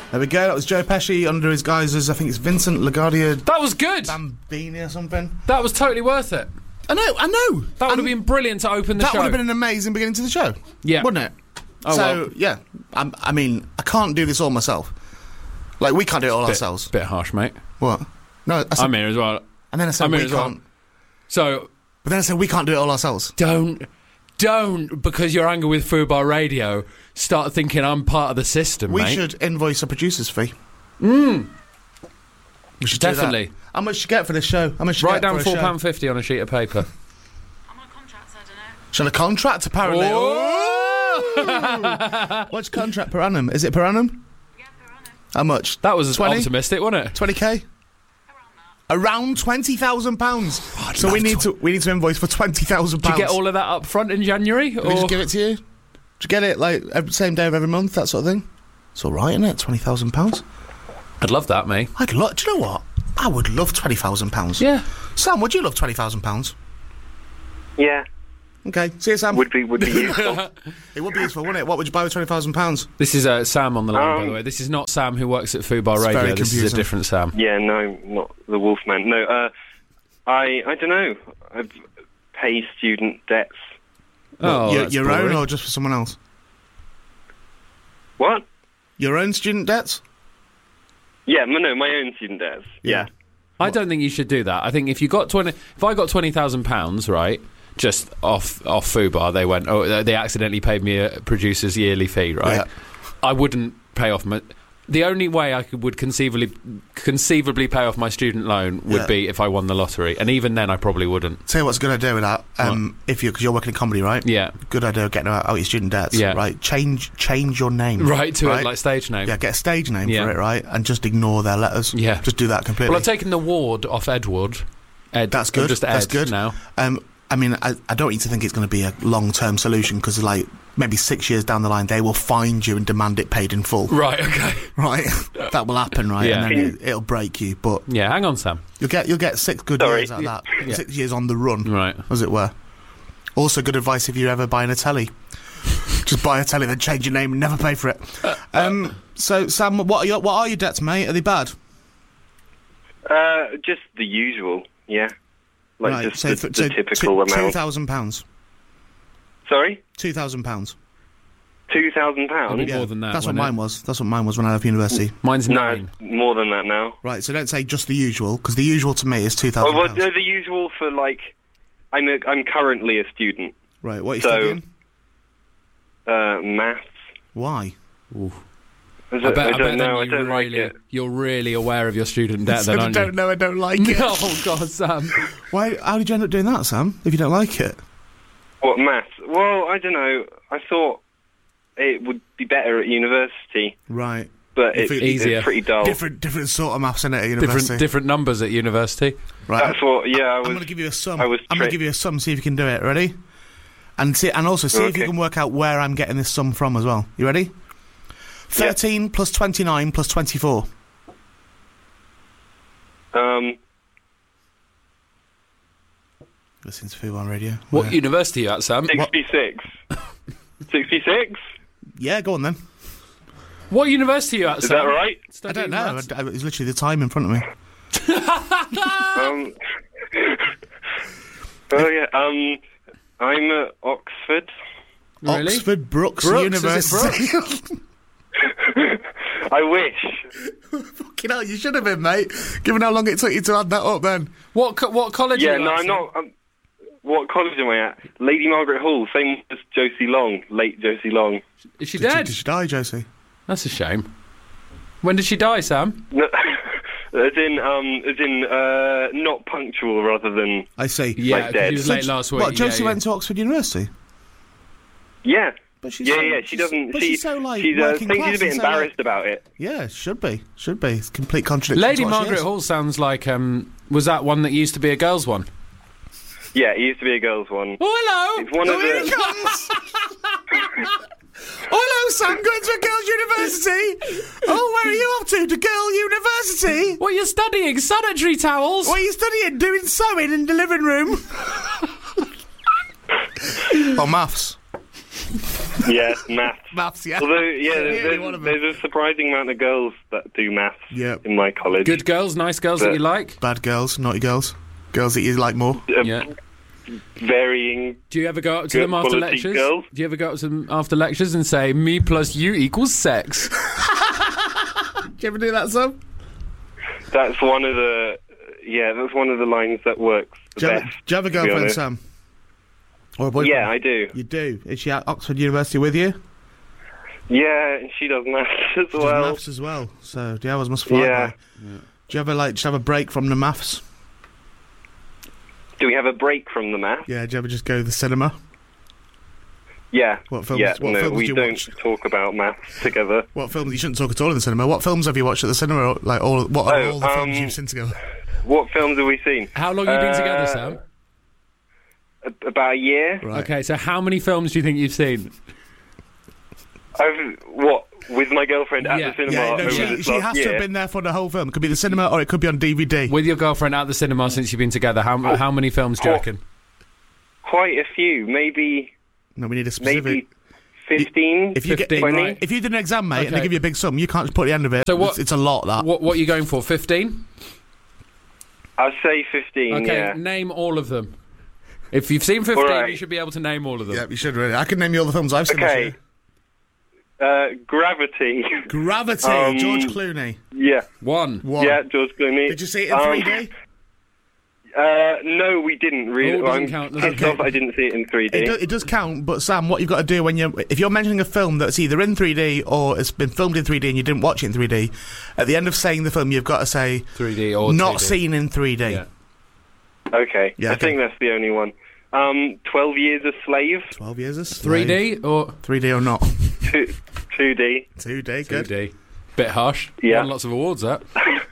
There we go. That was Joe Pesci under his guise as, I think it's Vincent LaGuardia That was good. Bambini or something. That was totally worth it. I know. That would have been brilliant to open the show. That would have been an amazing beginning to the show. Yeah. Wouldn't it? Oh, so, well. yeah. I mean, I can't do this all myself. Like, we can't do it all ourselves. Bit harsh, mate. What? No, I said, I'm here as well. and then I said I'm we here as can't. well. So... But then I said we can't do it all ourselves. Don't, because you're angry with Fubar Radio, start thinking I'm part of the system, We mate. should invoice a producer's fee. We should Definitely. do that. How much you get for this show? How much you Write get down for a show? £4.50 on a sheet of paper. I'm on a contract, so I don't know. Shall a contract, apparently? Oh! What's contract per annum? Is it per annum? Yeah, per annum. How much? That was 20? optimistic, wasn't it? 20k? Around that. Around £20,000. So we need to invoice for £20,000. Do you get all of that up front in January? Can we just give it to you? Do you get it like same day of every month, that sort of thing? It's all right, isn't it? £20,000. I'd love that, mate. Do you know what? I would love £20,000. Yeah. Sam, would you love £20,000? Yeah, Okay, see you, Sam. would be useful. It would be useful, wouldn't it? What would you buy with £20,000? This is Sam on the line, by the way. This is not Sam who works at Fubar It's Radio. very This is a confusing. different Sam. Yeah, no, not the Wolfman. No, I don't know. I pay student debts. Oh, that's your own boring. or just for someone else? What? Your own student debts? Yeah, no, my own student debts. Yeah. I don't think you should do that. I think if I got £20,000, right, just off Fubar, they went, they accidentally paid me a producer's yearly fee, right? Yeah. I wouldn't pay off my... The only way I would conceivably pay off my student loan would Yeah. be if I won the lottery, and even then I probably wouldn't. Tell you what's a good idea with that. Because you're working in comedy, right? Yeah. Good idea of getting out your student debts. Yeah. Right. Change your name. Right, to a stage name. Yeah, get a stage name Yeah. for it, right? And just ignore their letters. Yeah. Just do that completely. Well, I've taken the Ward off Edward. That's good. Just Ed That's good. now. I mean, I don't need to think it's going to be a long-term solution because, like, maybe 6 years down the line, they will find you and demand it paid in full. Right, okay. Right? That will happen, right? Yeah. And then it'll break you. But Yeah, hang on, Sam. you'll get 6 good Sorry. years out of that. Yeah. 6 years on the run, Right. as it were. Also, good advice if you're ever buying a telly. Just buy a telly, then change your name and never pay for it. So, Sam, what are your debts, mate? Are they bad? Just the usual, yeah. Like Right, just so the typical amount. £2,000. Sorry? £2,000. £2,000? More than that, That's what wouldn't it? mine was. That's what mine was when I left university. Mine's No, 9. it's more than that now. Right, so don't say just the usual, because the usual to me is £2,000. Oh, well, no, the usual for, like, I'm currently a student. Right, what are you So- studying? Maths. Why? I I bet don't then know, I don't like it. you're really aware of your student debt, So then, I aren't you? don't know, I don't like it. Oh, God, Sam. Why? How did you end up doing that, Sam, if you don't like it? What, maths? Well, I don't know. I thought it would be better at university, Right. but If it's, it- Easier. it's pretty dull. Different sort of maths in it at university. Different numbers at university. Right. That's what, yeah, I I'm was... going to give you a sum. I was I'm going to tricked. give you a sum, see if you can do it. Ready? And also see if you Okay. can work out where I'm getting this sum from as well. You ready? 13 plus 29 plus 24. Listen to Food on Radio. What Where- university are you at, Sam? 66. 66? Yeah, go on then. What university are you at, Is Sam? that right? I Studying don't know. maths? It's literally the time in front of me. Oh, yeah, I'm at Oxford. Really? Oxford Brookes Brooks, University. is it I wish. Fucking hell, you should have been, mate. Given how long it took you to add that up, then. What college Yeah, are you no, at, I'm Sam? not... what college am I at? Lady Margaret Hall, same as Josie Long, late Josie Long. Is she Did dead? she die, Josie? That's a shame. When did she die, Sam? No, as in, not punctual rather than... I see. Yeah, Like dead. she was late last week. What, Josie yeah, went to Oxford University? Yeah. But she's Yeah, so, yeah, she doesn't... But she's so, like, she's, working thinks class she's a bit and so, like- embarrassed about it. Yeah, should be. Should be. It's complete contradiction. Lady to what she Margaret is. Hall sounds like, was that one that used to be a girls' one? Yeah, it used to be a girls' one. Oh, hello! It's one of Oh, here he the... comes! Oh, hello, Sam, going to a girls' university? Oh, where are you off to? To girl university? What are you studying? Sanitary towels? What are you studying? Doing sewing in the living room? Oh, maths. Yes, maths. Maths, yeah. Although, yeah, Clearly one of them. there's a surprising amount of girls that do maths Yeah. in my college. Good girls, nice girls that you like. Bad girls, naughty girls. Girls that you like more. Yeah. Varying. Do you ever go up to Good them after quality lectures? girls. Do you ever go up to them after lectures and say, me plus you equals sex? Do you ever do that, Sam? That's one of the. Yeah, that's one of the lines that works the Do you best. have a to be girlfriend, honest. Sam? Or a boyfriend? Yeah, I do. You do? Is she at Oxford University with you? Yeah, and she does maths as She does well. maths as well. So the hours must fly Yeah. by. Do you ever just have a break from the maths? Do we have a break from the maths? Yeah. Do you ever just go to the cinema? Yeah. What films- Yeah, what no, films we do you don't watch? talk about maths together. What films? You shouldn't talk at all in the cinema. What films have you watched at the cinema? Like what are Oh, all the films you've seen together? What films have we seen? How long have you been together, Sam? About a year. Right. Okay, so how many films do you think you've seen? With my girlfriend at Yeah. the cinema Yeah, no, over she this has last to year. have been there for the whole film. It could be the cinema or it could be on DVD. With your girlfriend at the cinema since you've been together, how many films do you reckon? Quite a few, maybe No, we need a specific. 15. If you get 15, 20. right. if you did an exam, mate, and they Okay. give you a big sum, you can't just put the end of it. So what- It's a lot, that. What are you going for, 15? I'd say 15. Okay, Yeah. name all of them. If you've seen 15, All right. you should be able to name all of them. Yeah, you should really. I can name you all the films I've seen this Okay. year. Gravity. Gravity, George Clooney. Yeah. One. One. George Clooney. Did you see it in 3D? No, we didn't really. Oh, doesn't I'm count, doesn't pissed count. off I didn't see it in 3D. It does count, but Sam, what you've got to do if you're mentioning a film that's either in 3D or it's been filmed in 3D and you didn't watch it in 3D, at the end of saying the film, you've got to say 3D or not 2D. seen in 3D. Yeah. Okay. Yeah, I okay. think that's the only one. 12 Years a Slave. 12 years is 3D or 3D or not? 2D. 2D, good. 2D? Bit harsh. Yeah. Won lots of awards, that.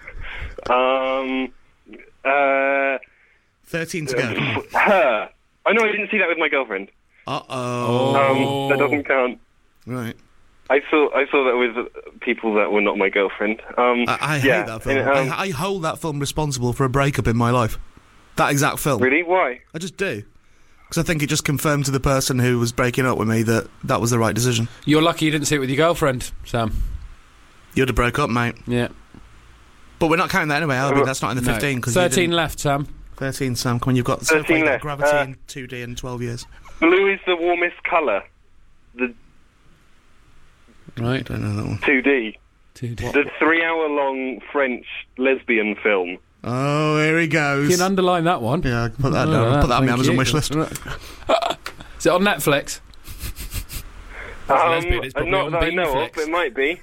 13 to go. Come on. Her. Oh no, I didn't see that with my girlfriend. Uh-oh. That doesn't count. Right. I saw that with people that were not my girlfriend. I yeah, hate that film. and, I hold that film responsible for a breakup in my life. That exact film. Really? Why? I just do. Because I think it just confirmed to the person who was breaking up with me that that was the right decision. You're lucky you didn't see it with your girlfriend, Sam. You'd have broke up, mate. Yeah. But we're not counting that anyway, are we? That's not in the No. 15. 'cause 13 you left, Sam. didn't- 13, Sam. Come on, you've got 13 left. Gravity in 2D and 12 years. Blue is the warmest colour. The Right. Don't know that one. 2D. 2D. The 3-hour-long French lesbian film. Oh, here he goes. You can underline that one. Yeah, I can put that down. I'll put that on my Thank Amazon you. wish list. Is it on Netflix? lesbian, it's probably not on that I know of. Beanflix. It might be.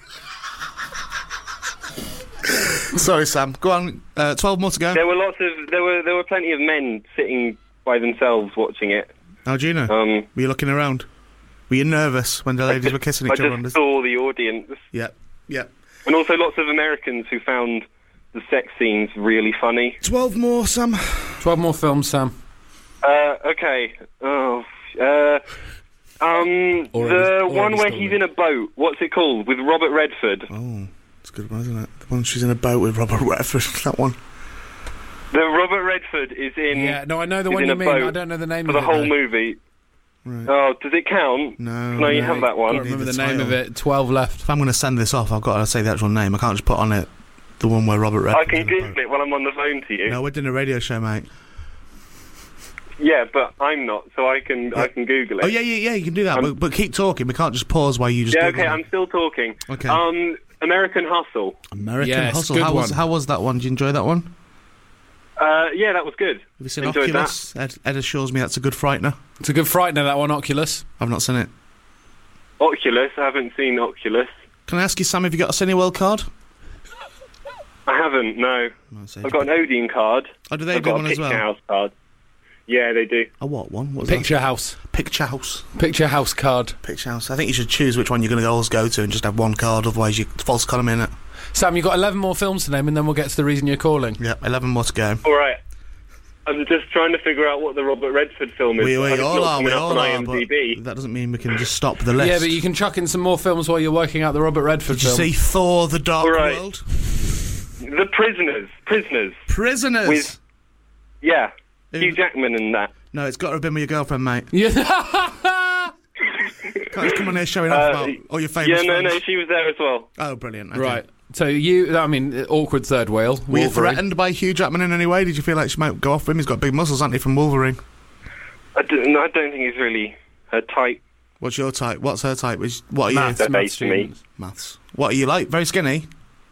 Sorry, Sam. Go on. 12 more to go. There were plenty of men sitting by themselves watching it. How do you know? Were you looking around? Were you nervous when the ladies were kissing each I other on just this? saw the audience, Yep. Yep. and also lots of Americans who found the sex scenes really funny. 12 more, Sam. 12 more films, Sam. Okay. Oh. The one where he's in a boat. What's it called? With Robert Redford. Oh, it's a good one, isn't it? The one she's in a boat with Robert Redford. That one. The Robert Redford is in. Yeah, no, I know the He's one in you a mean. boat I don't know the name for of the it. whole though. movie. Right. Oh, does it count? No. No, you have that I one. can't remember Need the the name of title. it. 12 left. If I'm going to send this off, I've got to say the actual name. I can't just put on it the one where Robert Redford. I can Google it while I'm on the phone to you. No, we're doing a radio show, mate. Yeah, but I'm not, so I can Google it. Oh, yeah, you can do that. But keep talking. We can't just pause while you just Yeah, Google okay, it. I'm still talking. Okay. American Hustle. American Yes, Hustle. good How was that one? Did you enjoy that one? Yeah, that was good. Have you seen Enjoyed Oculus? Ed assures me that's a good frightener. It's a good frightener, that one, Oculus. I've not seen it. Oculus, I haven't seen Oculus. Can I ask you, Sam, have you got a Cineworld card? I haven't, no. I've got an Odeon card. Oh, do they I've do got one a as Picture well? House card. Yeah, they do. A what one? What's Picture House. that? Picture House. Picture House card. Picture House. I think you should choose which one you're going to always go to and just have one card, otherwise you false column in it. Sam, you've got 11 more films to name, and then we'll get to the reason you're calling. Yep, 11 more to go. All right. I'm just trying to figure out what the Robert Redford film is. We It's all not are, coming we up all on are, but IMDb. that doesn't mean we can just stop the list. Yeah, but you can chuck in some more films while you're working out the Robert Redford Did you film. see Thor: The Dark All right. World? The Prisoners. Prisoners! With- Yeah. Who- Hugh Jackman and that. No, it's got to have been with your girlfriend, mate. Yeah. Can't just come on here showing off about all your famous Yeah, no, friends. she was there as well. Oh, brilliant. Okay. Right. So awkward third wheel. Were you Wolverine. threatened by Hugh Jackman in any way? Did you feel like she might go off with him? He's got big muscles, hasn't he, from Wolverine? I don't think he's really her type. What's your type? What's her type? What are you? Maths, They're maths based to me. students. Maths. What are you like? Very skinny?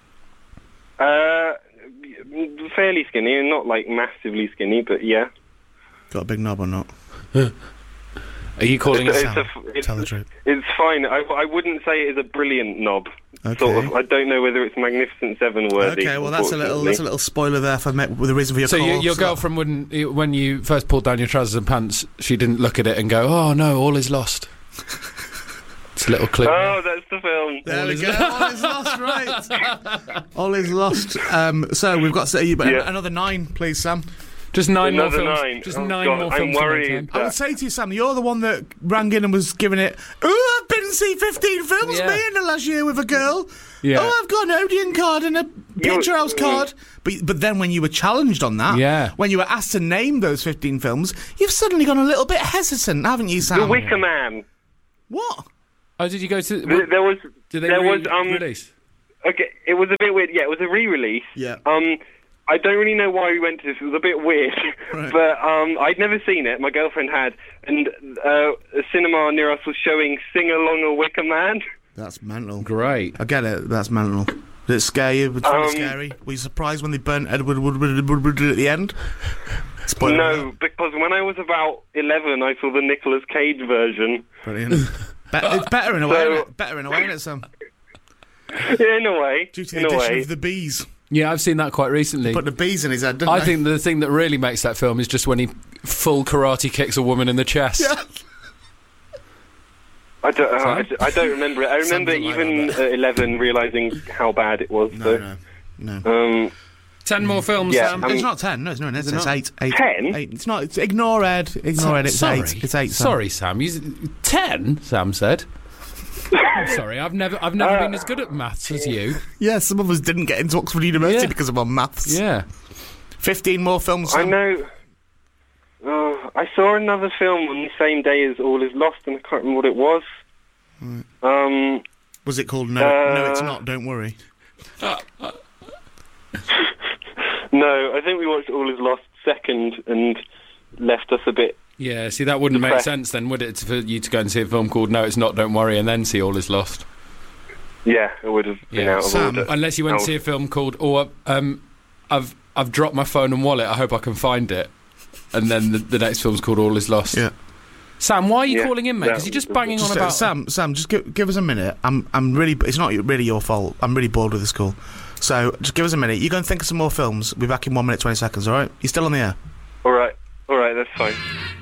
Fairly skinny, and not like massively skinny, but yeah. Got a big knob or not? Are you calling it? Tell the truth. It's fine. I wouldn't say it is a brilliant knob. Okay. Sort of. I don't know whether it's Magnificent Seven worthy. Okay, well that's a little spoiler there for with the reason for your So call. your girlfriend wouldn't, when you first pulled down your trousers and pants, she didn't look at it and go, "Oh no, all is lost." It's a little clip. Oh, that's the film. There we go. All is lost, right? All is lost. So we've got another 9, please, Sam. Just 9 more Another films. 9. Just Oh, 9 God, more I'm films. to worried. make time. I would say to you, Sam, you're the one that rang in and was giving it. Oh, I've been and seen 15 films Yeah. me in the last year with a girl. Yeah. Oh, I've got an Odeon card and a Picture House card. But then when you were challenged on that, Yeah. when you were asked to name those 15 films, you've suddenly gone a little bit hesitant, haven't you, Sam? The Wicker Man. What? Oh, did you go to? There was. Did they there was release? Okay, it was a bit weird. Yeah, it was a re-release. Yeah. I don't really know why we went to this. It was a bit weird, Right. but I'd never seen it. My girlfriend had, and a cinema near us was showing "Sing Along a Wicker Man." That's mental. Great. I get it. That's mental. Did it scare you? Was it scary? Were you surprised when they burnt Edward Woodward at the end? Spoiler No, alert. because when I was about 11, I saw the Nicolas Cage version. Brilliant. It's better in a way. So- Isn't it? Better in a way, isn't it, Sam? Yeah, in a way. Due to in the a addition way. of the bees. Yeah, I've seen that quite recently. Put the bees in his head, didn't I they? think the thing that really makes that film is just when he full karate kicks a woman in the chest. Yeah. I don't remember it. I remember Something like even that. at 11 realising how bad it was. No. 10 more films, Yeah, Sam. It's not 10. No, it's not. It's it not? 8. 10? 8. It's not. It's, ignore Ed. Ignore Ed. It's Sorry. 8. It's 8. Sam. Sorry, Sam. 10, Sam said. I'm sorry, I've never been as good at maths as you. Yeah, some of us didn't get into Oxford University Yeah. because of our maths. Yeah. 15 more films. I Sam. know. I saw another film on the same day as All Is Lost, and I can't remember what it was. Was it called No, It's Not, Don't Worry? No, I think we watched All Is Lost second and left us a bit. Yeah, see, that wouldn't make Depressed. sense then, would it, for you to go and see a film called No, It's Not, Don't Worry, and then see All Is Lost? Yeah, it would have been Yeah. out of Sam, order. Unless you went to see a film called I've dropped my phone and wallet, I hope I can find it. And then the next film's called All Is Lost. Yeah. Sam, why are you Yeah, calling in, mate? Because you're just banging on Just, about... Sam, just give us a minute. I'm really. It's not really your fault. I'm really bored with this call. So just give us a minute. You go and think of some more films. We'll be back in 1 minute 20 seconds. All right? You still on the air? All right, that's fine.